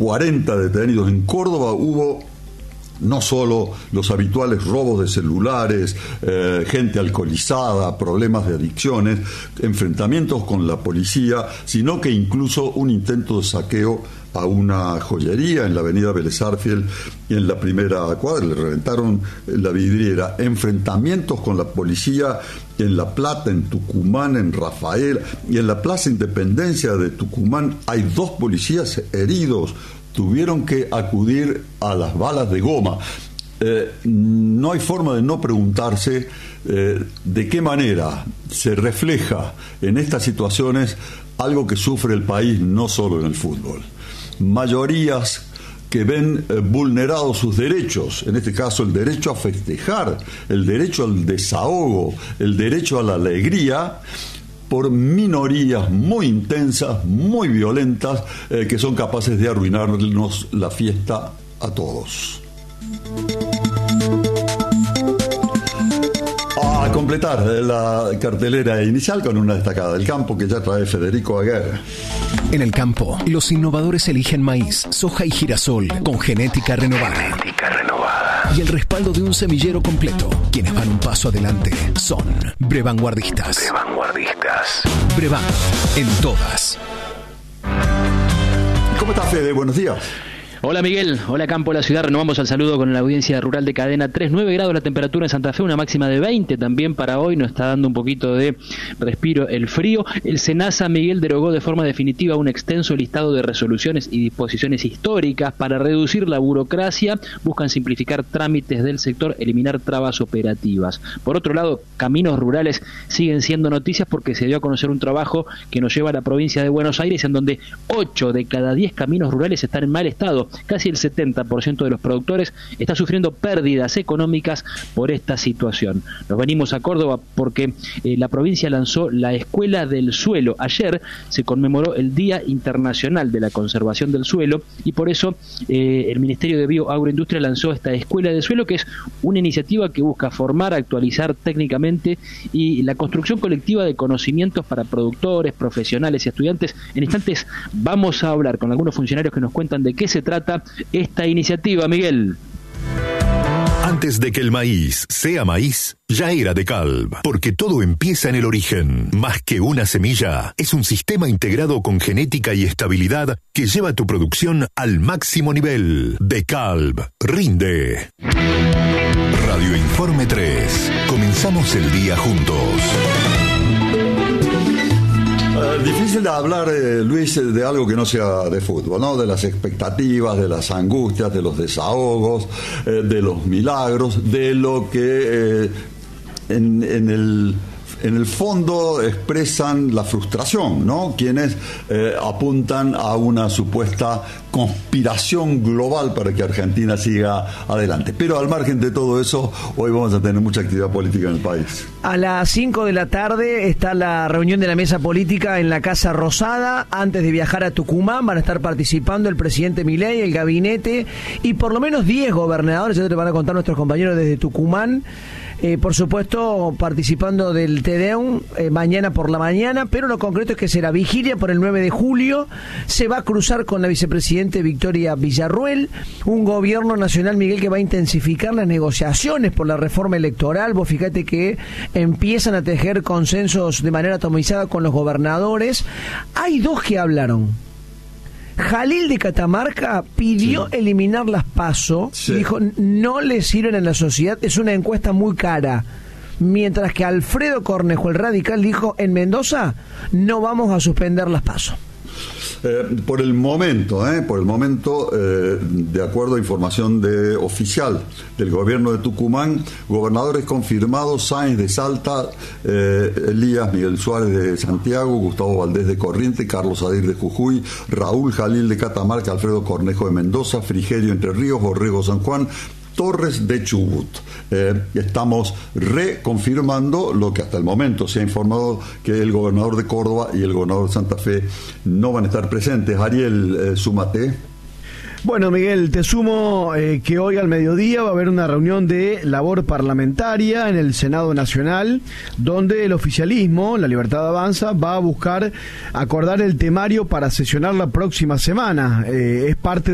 40 detenidos. En Córdoba hubo no solo los habituales robos de celulares, gente alcoholizada, problemas de adicciones, enfrentamientos con la policía, sino que incluso un intento de saqueo a una joyería en la avenida Vélez Arfiel y en la primera cuadra, le reventaron la vidriera, enfrentamientos con la policía en La Plata, en Tucumán, en Rafaela y en la Plaza Independencia de Tucumán hay 2 policías heridos, tuvieron que acudir a las balas de goma. No hay forma de no preguntarse de qué manera se refleja en estas situaciones algo que sufre el país, no solo en el fútbol. Mayorías que ven vulnerados sus derechos, en este caso el derecho a festejar, el derecho al desahogo, el derecho a la alegría, por minorías muy intensas, muy violentas, que son capaces de arruinarnos la fiesta a todos. A completar la cartelera inicial con una destacada del campo que ya trae Federico Aguer. En el campo, los innovadores eligen maíz, soja y girasol con genética renovada. Y el respaldo de un semillero completo. Quienes van un paso adelante son Brevanguardistas. Brevan, en todas. ¿Cómo estás, Fede? Buenos días. Hola Miguel, hola Campo de la Ciudad, renovamos el saludo con la audiencia rural de Cadena 3, 9 grados la temperatura en Santa Fe, una máxima de 20 también para hoy, nos está dando un poquito de respiro el frío. El SENASA, Miguel, derogó de forma definitiva un extenso listado de resoluciones y disposiciones históricas para reducir la burocracia, buscan simplificar trámites del sector, eliminar trabas operativas. Por otro lado, caminos rurales siguen siendo noticias porque se dio a conocer un trabajo que nos lleva a la provincia de Buenos Aires en donde 8 de cada 10 caminos rurales están en mal estado. Casi el 70% de los productores está sufriendo pérdidas económicas por esta situación. Nos venimos a Córdoba porque la provincia lanzó la Escuela del Suelo. Ayer se conmemoró el Día Internacional de la Conservación del Suelo y por eso el Ministerio de Bioagroindustria lanzó esta Escuela del Suelo, que es una iniciativa que busca formar, actualizar técnicamente y la construcción colectiva de conocimientos para productores, profesionales y estudiantes. En instantes vamos a hablar con algunos funcionarios que nos cuentan de qué se trata esta iniciativa, Miguel. Antes de que el maíz sea maíz, ya era DECALB, porque todo empieza en el origen. Más que una semilla, es un sistema integrado con genética y estabilidad que lleva tu producción al máximo nivel. DECALB rinde. Radio Informe 3. Comenzamos el día juntos. Difícil de hablar, Luis, de algo que no sea de fútbol, ¿no? De las expectativas, de las angustias, de los desahogos, de los milagros, de lo que en el fondo expresan la frustración, ¿no? Quienes apuntan a una supuesta conspiración global para que Argentina siga adelante. Pero al margen de todo eso, hoy vamos a tener mucha actividad política en el país. A las 5 de la tarde está la reunión de la mesa política en la Casa Rosada. Antes de viajar a Tucumán van a estar participando el presidente Milei, el gabinete y por lo menos 10 gobernadores, ya te van a contar nuestros compañeros desde Tucumán. Por supuesto, participando del Tedeum mañana por la mañana, pero lo concreto es que será vigilia por el 9 de julio. Se va a cruzar con la vicepresidente Victoria Villarruel, un gobierno nacional, Miguel, que va a intensificar las negociaciones por la reforma electoral. Vos fíjate que empiezan a tejer consensos de manera atomizada con los gobernadores. Hay 2 que hablaron. Jalil de Catamarca pidió eliminar las PASO y dijo no le sirven en la sociedad, es una encuesta muy cara. Mientras que Alfredo Cornejo, el radical, dijo en Mendoza no vamos a suspender las PASO. Por el momento, de acuerdo a información oficial del gobierno de Tucumán, gobernadores confirmados: Sáenz de Salta, Elías Miguel Suárez de Santiago, Gustavo Valdés de Corrientes, Carlos Adir de Jujuy, Raúl Jalil de Catamarca, Alfredo Cornejo de Mendoza, Frigerio Entre Ríos, Borrego San Juan, Torres de Chubut. Estamos reconfirmando lo que hasta el momento se ha informado, que el gobernador de Córdoba y el gobernador de Santa Fe no van a estar presentes. Ariel, súmate. Bueno, Miguel, te sumo que hoy al mediodía va a haber una reunión de labor parlamentaria en el Senado Nacional, donde el oficialismo, La Libertad Avanza, va a buscar acordar el temario para sesionar la próxima semana. Es parte